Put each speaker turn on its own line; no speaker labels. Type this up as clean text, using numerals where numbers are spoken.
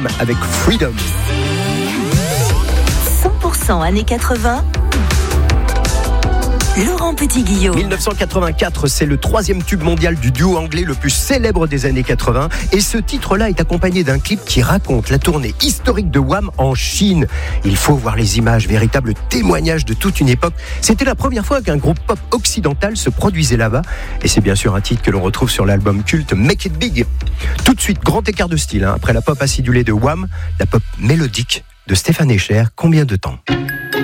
Wham avec Freedom.
100% années 80. Laurent Petit-Guillaume.
1984, c'est le 3e tube mondial du duo anglais le plus célèbre des années 80. Et ce titre-là est accompagné d'un clip qui raconte la tournée historique de Wham en Chine. Il faut voir les images, véritable témoignage de toute une époque. C'était la première fois qu'un groupe pop occidental se produisait là-bas. Et c'est bien sûr un titre que l'on retrouve sur l'album culte Make It Big. Tout de suite, grand écart de style. Après la pop acidulée de Wham, la pop mélodique de Stéphane Echer. Combien de temps ?